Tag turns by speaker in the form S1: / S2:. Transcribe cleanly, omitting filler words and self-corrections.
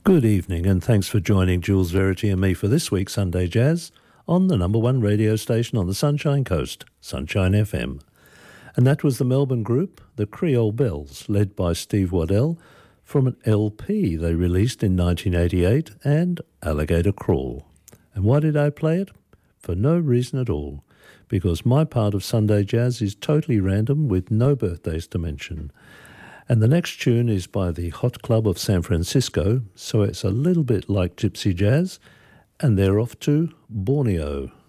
S1: Good evening, and thanks for joining Jules Verity and me for this week's Sunday Jazz on the number one radio station on the Sunshine Coast, Sunshine FM. And that was the Melbourne group, the Creole Bells, led by Steve Waddell, from an LP they released in 1988, and Alligator Crawl. And why did I play it? For no reason at all, because my part of Sunday Jazz is totally random with no birthdays to mention. And the next tune is by the Hot Club of San Francisco, so it's a little bit like Gypsy Jazz, and they're off to Borneo.